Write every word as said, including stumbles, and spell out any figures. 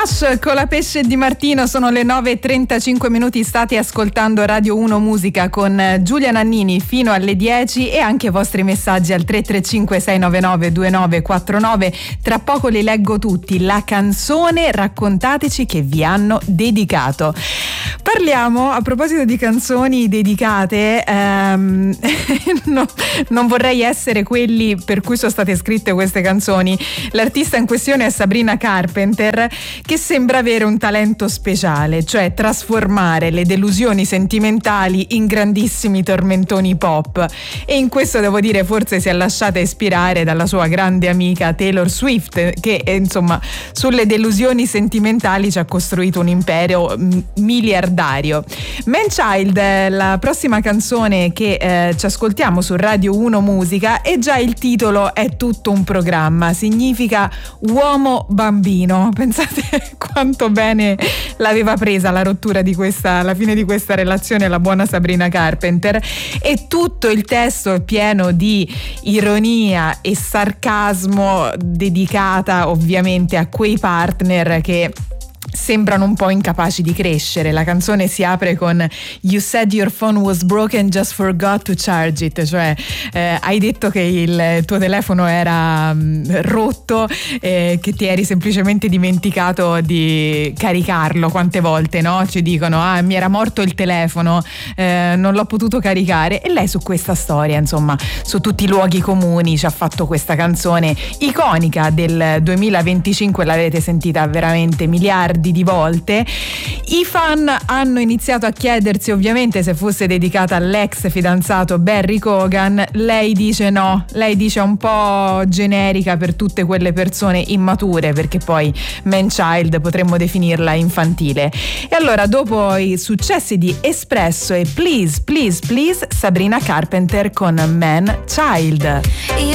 Rush con la Pesce Di Martino, sono le nove e trentacinque minuti, state ascoltando Radio uno Musica con Giulia Nannini fino alle dieci e anche i vostri messaggi al tre tre cinque sei nove nove due nove quattro nove. Tra poco li leggo tutti. La canzone, raccontateci che vi hanno dedicato. Parliamo, a proposito di canzoni dedicate, ehm, no, non vorrei essere quelli per cui sono state scritte queste canzoni. L'artista in questione è Sabrina Carpenter, che sembra avere un talento speciale, cioè trasformare le delusioni sentimentali in grandissimi tormentoni pop, e in questo devo dire forse si è lasciata ispirare dalla sua grande amica Taylor Swift, che insomma sulle delusioni sentimentali ci ha costruito un impero m- miliardario. Man Child, la prossima canzone che eh, ci ascoltiamo su Radio uno Musica, e già il titolo è tutto un programma, significa uomo bambino. Pensate quanto bene l'aveva presa la rottura di questa, la fine di questa relazione, la buona Sabrina Carpenter, e tutto il testo è pieno di ironia e sarcasmo, dedicata ovviamente a quei partner che sembrano un po' incapaci di crescere. La canzone si apre con "You said your phone was broken, just forgot to charge it", cioè eh, hai detto che il tuo telefono era mh, rotto, eh, che ti eri semplicemente dimenticato di caricarlo. Quante volte, no? Ci dicono "ah, mi era morto il telefono, eh, non l'ho potuto caricare", e lei su questa storia, insomma, su tutti i luoghi comuni ci ha fatto questa canzone iconica del duemilaventicinque. L'avete sentita veramente miliardi di volte. I fan hanno iniziato a chiedersi ovviamente se fosse dedicata all'ex fidanzato Barry Cogan. Lei dice no, lei dice un po' generica per tutte quelle persone immature, perché poi Man Child potremmo definirla infantile. E allora, dopo i successi di Espresso e Please Please Please, Sabrina Carpenter con Man Child.